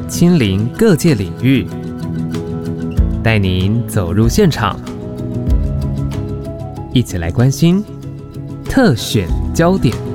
亲临各界领域，带您走入现场，一起来关心特选焦点。